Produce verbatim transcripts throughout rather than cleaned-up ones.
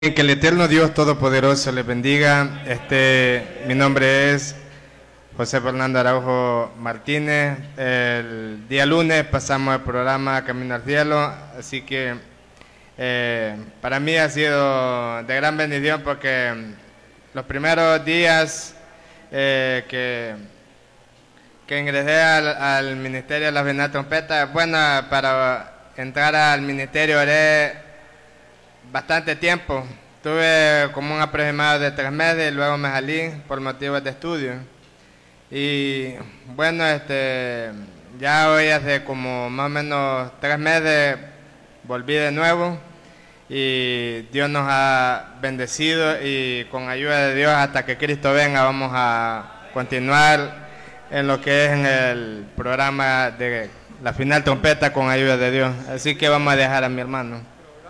Que el eterno Dios Todopoderoso les bendiga. Este, mi nombre es José Fernando Araujo Martínez. El día lunes pasamos el programa Camino al Cielo, así que eh, para mí ha sido de gran bendición porque los primeros días eh, que, que ingresé al, al Ministerio de la Final Trompeta, bueno, para entrar al ministerio oré bastante tiempo. Tuve como un aproximado de tres meses y luego me salí por motivos de estudio. Y bueno, este, ya hoy hace como más o menos tres meses volví de nuevo y Dios nos ha bendecido y con ayuda de Dios hasta que Cristo venga vamos a continuar en lo que es en el programa de la Final Trompeta con ayuda de Dios. Así que vamos a dejar a mi hermano.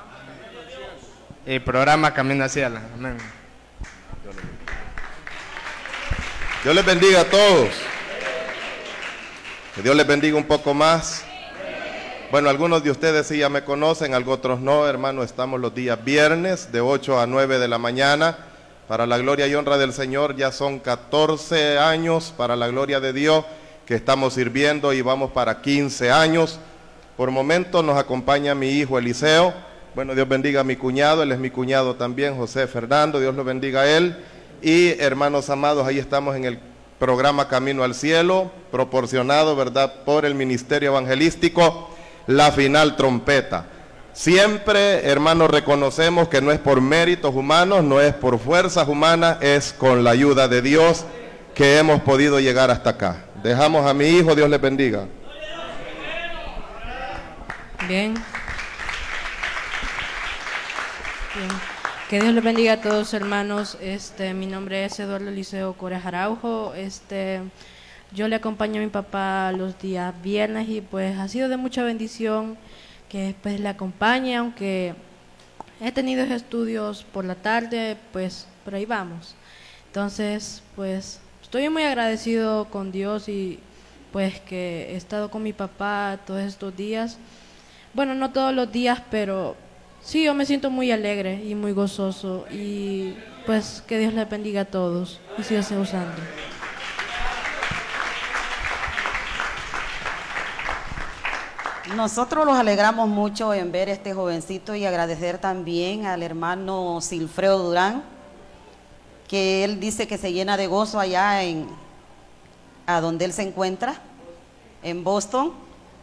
Y programa Camino al Cielo. Amén. Dios les bendiga a todos. Que Dios les bendiga un poco más. Bueno, algunos de ustedes sí ya me conocen, algunos otros no, hermano. Estamos los días viernes de ocho a nueve de la mañana. Para la gloria y honra del Señor, ya son catorce años para la gloria de Dios que estamos sirviendo y vamos para quince años. Por momentos nos acompaña mi hijo Eliseo. Bueno, Dios bendiga a mi cuñado, él es mi cuñado también, José Fernando, Dios lo bendiga a él. Y hermanos amados, ahí estamos en el programa Camino al Cielo, proporcionado, ¿verdad?, por el Ministerio Evangelístico, la Final Trompeta. Siempre, hermanos, reconocemos que no es por méritos humanos, no es por fuerzas humanas, es con la ayuda de Dios que hemos podido llegar hasta acá. Dejamos a mi hijo, Dios les bendiga. Bien. Bien. Que Dios les bendiga a todos, hermanos. Este, mi nombre es Eduardo Eliseo Cores Araujo. Este, yo le acompaño a mi papá los días viernes y pues ha sido de mucha bendición que pues le acompañe, aunque he tenido estudios por la tarde, pues por ahí vamos. Entonces, pues estoy muy agradecido con Dios y pues que he estado con mi papá todos estos días. Bueno, no todos los días, pero sí, yo me siento muy alegre y muy gozoso y pues que Dios les bendiga a todos y siga usando. Nosotros los alegramos mucho en ver este jovencito y agradecer también al hermano Silfredo Durán, que él dice que se llena de gozo allá en a donde él se encuentra, en Boston,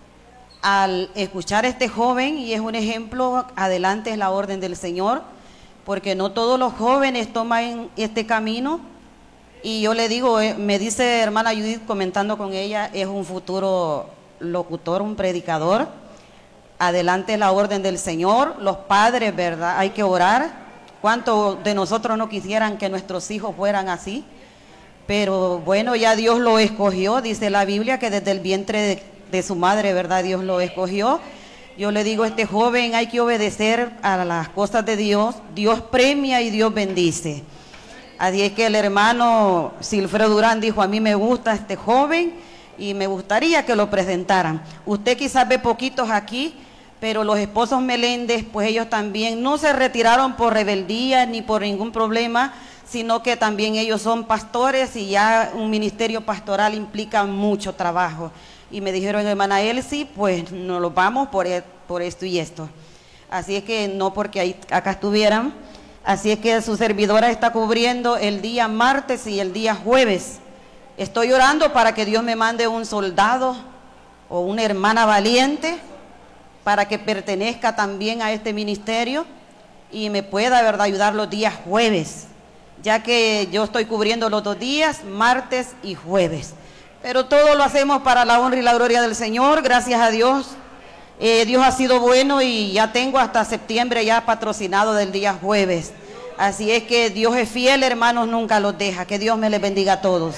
al escuchar a este joven, y es un ejemplo, adelante es la orden del Señor, porque no todos los jóvenes toman este camino, y yo le digo, eh, me dice hermana Judith comentando con ella, es un futuro locutor, un predicador, adelante es la orden del Señor, los padres, ¿verdad? Hay que orar, ¿cuántos de nosotros no quisieran que nuestros hijos fueran así? Pero bueno, ya Dios lo escogió, dice la Biblia que desde el vientre de de su madre, ¿verdad? Dios lo escogió. Yo le digo a este joven, hay que obedecer a las cosas de Dios. Dios premia y Dios bendice. Así es que el hermano Silfredo Durán dijo, a mí me gusta este joven y me gustaría que lo presentaran. Usted quizás ve poquitos aquí, pero los esposos Meléndez, pues ellos también no se retiraron por rebeldía ni por ningún problema, sino que también ellos son pastores y ya un ministerio pastoral implica mucho trabajo. Y me dijeron, hermana Elsie, pues nos lo vamos por, por esto y esto. Así es que no porque ahí, acá estuvieran. Así es que su servidora está cubriendo el día martes y el día jueves. Estoy orando para que Dios me mande un soldado o una hermana valiente para que pertenezca también a este ministerio y me pueda, ¿verdad?, ayudar los días jueves, ya que yo estoy cubriendo los dos días, martes y jueves. Pero todo lo hacemos para la honra y la gloria del Señor, gracias a Dios. Eh, Dios ha sido bueno y ya tengo hasta septiembre ya patrocinado del día jueves. Así es que Dios es fiel, hermanos, nunca los deja. Que Dios me les bendiga a todos.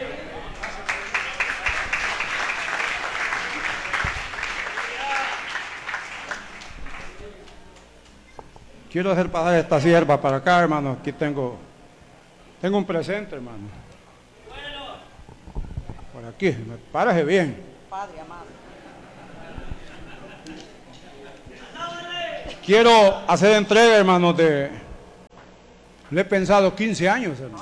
Quiero hacer pasar esta sierva para acá, hermano. Aquí tengo, tengo un presente, hermano. Por aquí, me parece bien. Padre amado. Quiero hacer entrega, hermanos, de Le he pensado quince años, hermano.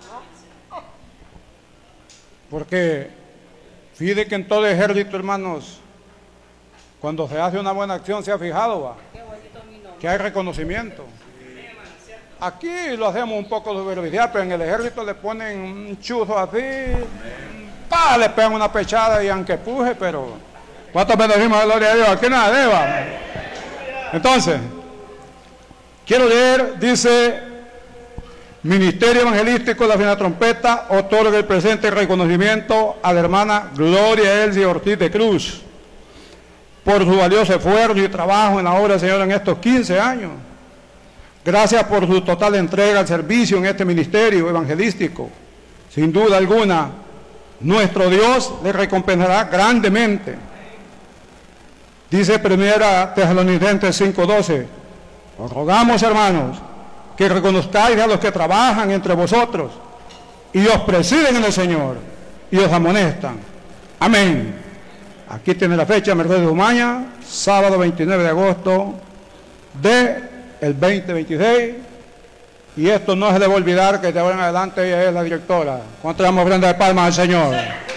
Porque fíjate que en todo ejército, hermanos, cuando se hace una buena acción, se ha fijado, va, que hay reconocimiento. Aquí lo hacemos un poco superficial, pero en el ejército le ponen un chuzo así, pa, le pegan una pechada y aunque puje, pero ¿cuántos bendecimos, gloria a Dios? Aquí nada deba. Entonces, quiero leer, dice: Ministerio Evangelístico de la Fina Trompeta otorga el presente reconocimiento a la hermana Gloria Elsie Ortiz de Cruz por su valioso esfuerzo y trabajo en la obra del Señor en estos quince años. Gracias por su total entrega al servicio en este ministerio evangelístico. Sin duda alguna, nuestro Dios le recompensará grandemente. Dice Primera Tesalonicenses cinco doce: os rogamos, hermanos, que reconozcáis a los que trabajan entre vosotros y os presiden en el Señor y os amonestan. Amén. Aquí tiene la fecha: Mercedes Umaña, sábado veintinueve de agosto de el veinte veintiséis, y esto no se le va a olvidar que de ahora en adelante ella es la directora. ¿Cuánto damos ofrenda de palmas al Señor?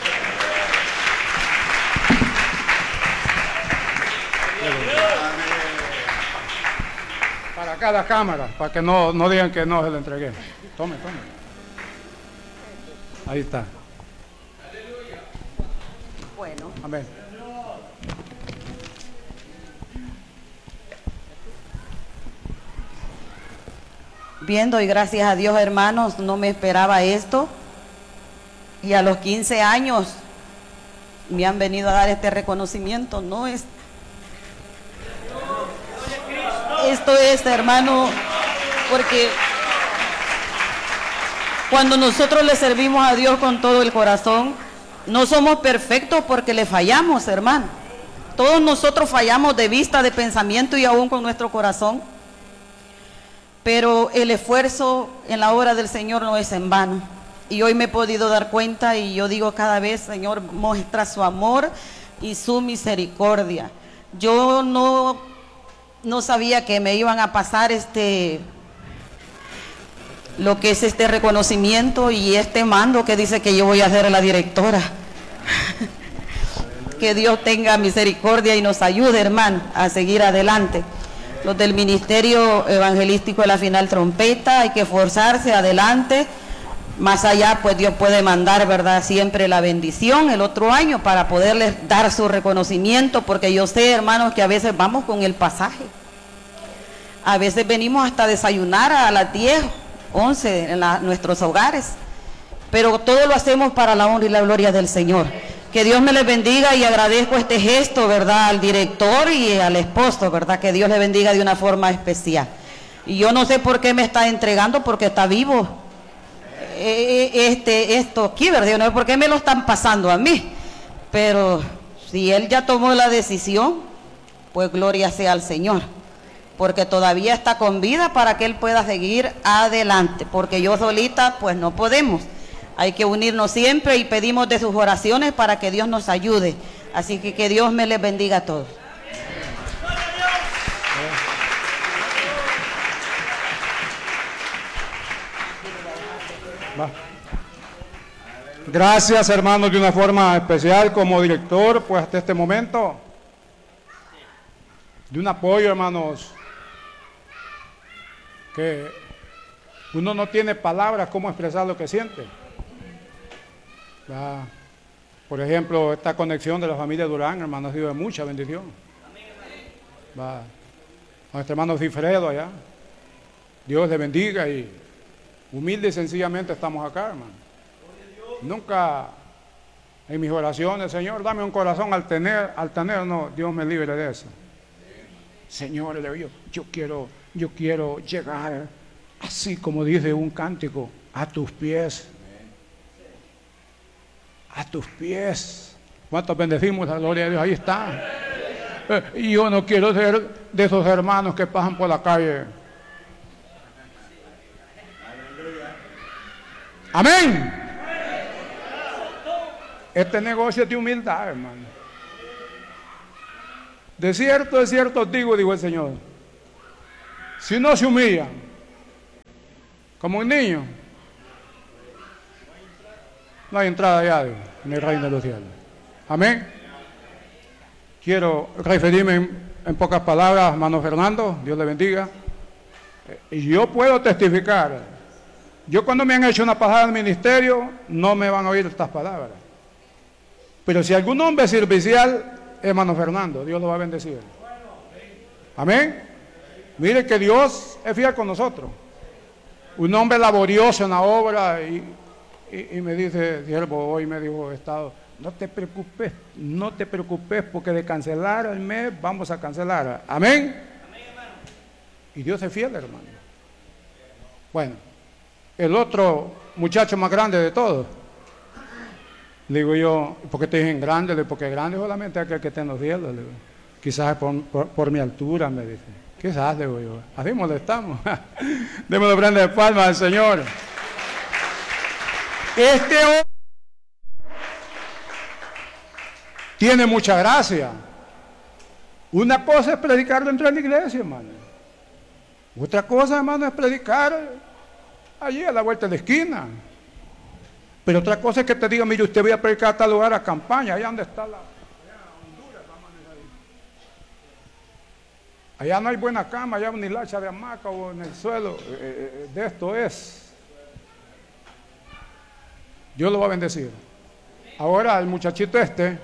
Para cada cámara, para que no, no digan que no se le entregué. Tome, tome. Ahí está. Bueno. Amén. Bien, doy gracias a Dios, hermanos, no me esperaba esto. Y a los quince años me han venido a dar este reconocimiento. No es... Esto es, hermano, porque cuando nosotros le servimos a Dios con todo el corazón, no somos perfectos porque le fallamos, hermano. Todos nosotros fallamos de vista, de pensamiento y aún con nuestro corazón. Pero el esfuerzo en la obra del Señor no es en vano. Y hoy me he podido dar cuenta, y yo digo cada vez: Señor, muestra su amor y su misericordia. Yo no, no sabía que me iban a pasar este, lo que es este reconocimiento y este mando que dice que yo voy a ser la directora. Que Dios tenga misericordia y nos ayude, hermano, a seguir adelante. Los del Ministerio Evangelístico de la Fina Trompeta, hay que esforzarse adelante. Más allá, pues Dios puede mandar, ¿verdad?, siempre la bendición el otro año para poderles dar su reconocimiento, porque yo sé, hermanos, que a veces vamos con el pasaje. A veces venimos hasta desayunar a las diez, once en la, nuestros hogares. Pero todo lo hacemos para la honra y la gloria del Señor. Que Dios me les bendiga, y agradezco este gesto, ¿verdad?, al director y al esposo, ¿verdad?, que Dios les bendiga de una forma especial. Y yo no sé por qué me está entregando, porque está vivo este, esto aquí, ¿verdad? Yo no sé por qué me lo están pasando a mí, pero si Él ya tomó la decisión, pues gloria sea al Señor, porque todavía está con vida para que Él pueda seguir adelante, porque yo solita pues no podemos. Hay que unirnos siempre y pedimos de sus oraciones para que Dios nos ayude. Así que que Dios me les bendiga a todos. Va. Gracias, hermanos, de una forma especial como director, pues hasta este momento, de un apoyo, hermanos, que uno no tiene palabras cómo expresar lo que siente. Va. Por ejemplo, esta conexión de la familia Durán, hermano, ha sido de mucha bendición. Va. Nuestro hermano Cifredo allá, Dios le bendiga, y humilde y sencillamente estamos acá, hermano. Nunca en mis oraciones, Señor, dame un corazón al tener, al tener, no, Dios me libre de eso. Señor, yo, yo quiero, yo quiero llegar, así como dice un cántico, a tus pies. A tus pies. ¿Cuántos bendecimos? La gloria de Dios, ahí está. Eh, y yo no quiero ser de esos hermanos que pasan por la calle. Amén. Este negocio es de humildad, hermano. De cierto, de cierto os digo, dijo el Señor, si no se humillan como un niño. No hay entrada ya Dios, en el reino de los cielos. Amén. Quiero referirme en, en pocas palabras, hermano Fernando, Dios le bendiga. Y yo puedo testificar. Yo cuando me han hecho una pasada al ministerio, no me van a oír estas palabras. Pero si algún hombre servicial, hermano Fernando, Dios lo va a bendecir. Amén. Mire que Dios es fiel con nosotros. Un hombre laborioso en la obra y, y, y me dice, siervo, hoy me dijo Estado, no te preocupes, no te preocupes porque de cancelar el mes vamos a cancelar. Amén. Y Dios es fiel, hermano. Bueno, el otro muchacho más grande de todos, le digo yo, ¿por qué te dicen grande? Porque grande solamente aquel que está en los cielos. Le digo. Quizás por, por, por mi altura, me dice. Quizás, le digo yo. Así molestamos. Démosle prenda de palmas al Señor. Este hombre tiene mucha gracia. Una cosa es predicar dentro de la iglesia, hermano. Otra cosa, hermano, es predicar allí a la vuelta de la esquina. Pero otra cosa es que te diga, mire, usted voy a predicar a tal lugar, a campaña, allá donde está la... Allá Honduras, vamos a ahí. Allá no hay buena cama, allá ni lacha de hamaca o en el suelo. Eh, de esto es. Dios lo va a bendecir. Ahora el muchachito este,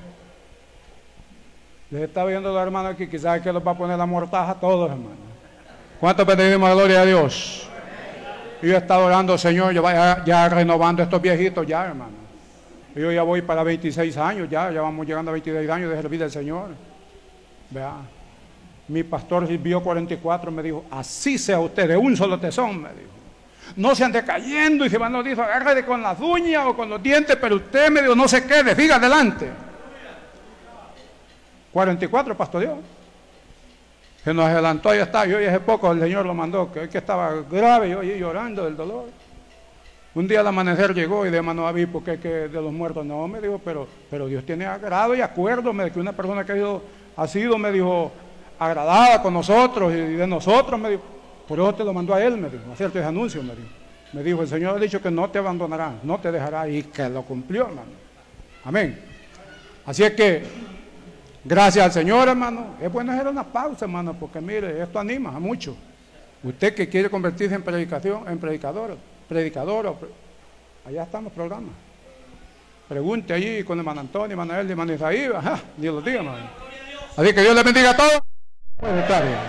les está viendo los hermanos aquí, quizás que los va a poner la mortaja a todos, hermanos. ¿Cuántos bendecimos la gloria a Dios? Y yo he estado orando, Señor, yo vaya ya renovando estos viejitos ya, hermano. Yo ya voy para veintiséis años, ya, ya vamos llegando a veintiséis años de servir al Señor. Vea, mi pastor sirvió cuarenta y cuatro, me dijo, así sea usted, de un solo tesón, me dijo. No se ande cayendo y se van, nos dijo, agárrate con las uñas o con los dientes, pero usted me dijo, no se quede, siga adelante. cuarenta y cuatro pastoreó. Se nos adelantó, ya está, yo hace poco el Señor lo mandó, que, que estaba grave, yo allí llorando del dolor. Un día al amanecer llegó y de mano a mí, porque es que de los muertos, no, me dijo, pero, pero Dios tiene agrado y acuerdo, me, que una persona que ha sido, ha sido, me dijo, agradada con nosotros y de nosotros, me dijo, por eso te lo mandó a él, me dijo, hacerte ese anuncio, me dijo. Me dijo, el Señor ha dicho que no te abandonará, no te dejará, y que lo cumplió, hermano. Amén. Así es que, gracias al Señor, hermano. Es bueno hacer una pausa, hermano, porque mire, esto anima a muchos. Usted que quiere convertirse en predicación, en predicador, predicador, allá están los programas. Pregunte allí con el hermano Antonio, hermano Eli, hermano Isaí, ajá, Dios los diga, hermano. Así que Dios les bendiga a todos. Puede estar bien.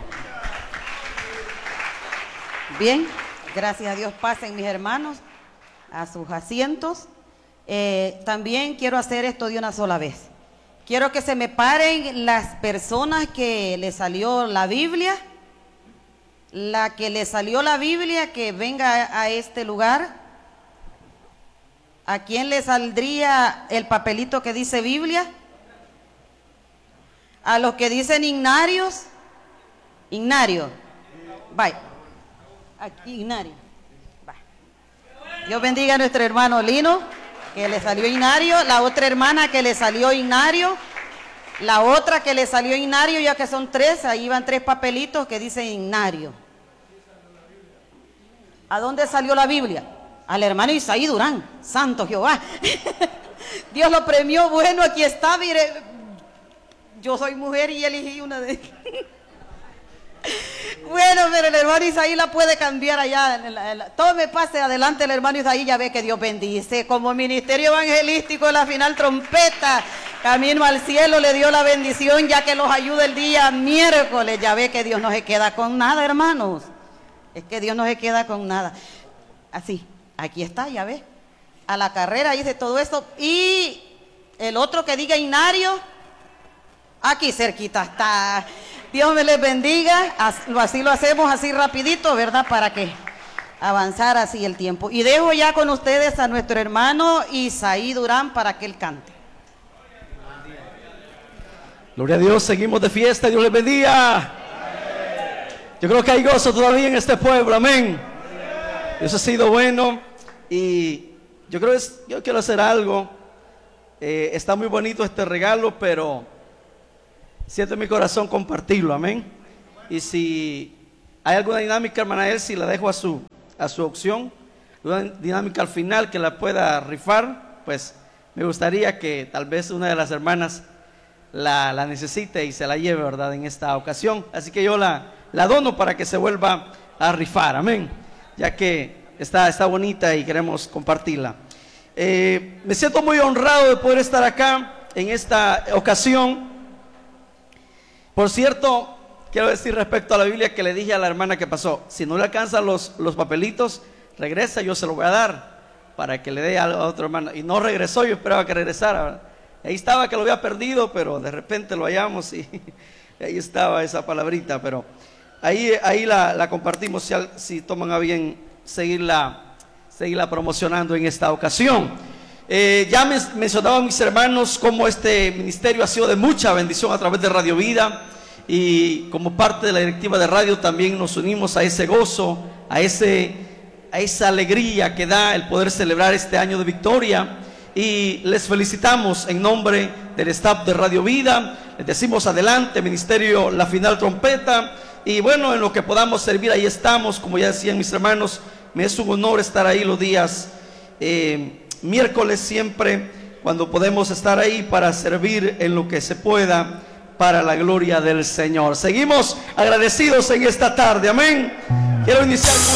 Bien, gracias a Dios, pasen mis hermanos a sus asientos. Eh, también quiero hacer esto de una sola vez. Quiero que se me paren las personas que le salió la Biblia, la que le salió la Biblia, que venga a, a este lugar. ¿A quién le saldría el papelito que dice Biblia? A los que dicen Ignarios. Ignario. Vaya. Aquí Ignario. Vaya. Dios bendiga a nuestro hermano Lino, que le salió Ignario, la otra hermana que le salió Ignario, la otra que le salió Ignario, ya que son tres, ahí van tres papelitos que dicen Ignario. ¿A dónde salió la Biblia? Al hermano Isaí Durán, santo Jehová. Dios lo premió, bueno, aquí está, mire, yo soy mujer y elegí una de... Bueno, pero el hermano Isaí la puede cambiar allá. En la, en la, todo me pase adelante el hermano Isaí, ya ve que Dios bendice. Como ministerio evangelístico, la final trompeta, camino al cielo, le dio la bendición, ya que los ayuda el día miércoles. Ya ve que Dios no se queda con nada, hermanos. Es que Dios no se queda con nada. Así, aquí está, ya ve. A la carrera dice todo eso. Y el otro que diga Ignario, aquí cerquita está. Dios me les bendiga, así lo hacemos así rapidito, ¿verdad? Para que avanzar así el tiempo. Y dejo ya con ustedes a nuestro hermano Isaí Durán para que él cante. Gloria a Dios, seguimos de fiesta, Dios les bendiga. Yo creo que hay gozo todavía en este pueblo, amén. Dios ha sido bueno y yo creo que es, yo quiero hacer algo. Eh, está muy bonito este regalo, pero... siento en mi corazón compartirlo, amén. Y si hay alguna dinámica, hermana Elsie, la dejo a su, a su opción, una dinámica al final que la pueda rifar, pues me gustaría que tal vez una de las hermanas la, la necesite y se la lleve, ¿verdad?, en esta ocasión. Así que yo la, la dono para que se vuelva a rifar, amén, ya que está, está bonita y queremos compartirla. Eh, me siento muy honrado de poder estar acá en esta ocasión. Por cierto, quiero decir respecto a la Biblia que le dije a la hermana que pasó, si no le alcanzan los, los papelitos, regresa, yo se lo voy a dar para que le dé a otro hermano. Y no regresó, yo esperaba que regresara, ¿verdad? Ahí estaba que lo había perdido, pero de repente lo hallamos y ahí estaba esa palabrita, pero ahí, ahí la, la compartimos si, si toman a bien seguirla, seguirla promocionando en esta ocasión. Eh, ya me, mencionaban mis hermanos cómo este ministerio ha sido de mucha bendición a través de Radio Vida, y como parte de la directiva de radio también nos unimos a ese gozo, a, ese, a esa alegría que da el poder celebrar este año de victoria. Y les felicitamos en nombre del staff de Radio Vida, les decimos adelante, ministerio La Final Trompeta, y bueno, en lo que podamos servir, ahí estamos. Como ya decían mis hermanos, me es un honor estar ahí los días eh, miércoles siempre, cuando podemos estar ahí para servir en lo que se pueda, para la gloria del Señor. Seguimos agradecidos en esta tarde, amén. Quiero iniciar con